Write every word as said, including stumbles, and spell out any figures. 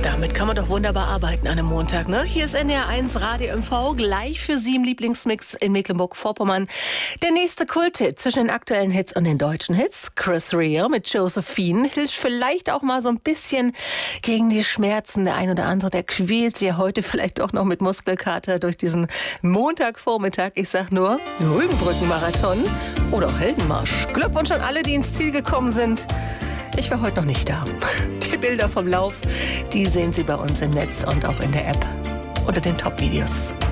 Damit kann man doch wunderbar arbeiten an einem Montag, ne? Hier ist N D R eins Radio M V, gleich für Sie im Lieblingsmix in Mecklenburg-Vorpommern. Der nächste Kulthit zwischen den aktuellen Hits und den deutschen Hits. Chris Rea mit Josephine hilft vielleicht auch mal so ein bisschen gegen die Schmerzen. Der ein oder andere, der quält sich ja heute vielleicht doch noch mit Muskelkater durch diesen Montagvormittag. Ich sag nur Rügenbrücken-Marathon oder auch Heldenmarsch. Glückwunsch an alle, die ins Ziel gekommen sind. Ich war heute noch nicht da. Die Bilder vom Lauf, die sehen Sie bei uns im Netz und auch in der App unter den Top-Videos.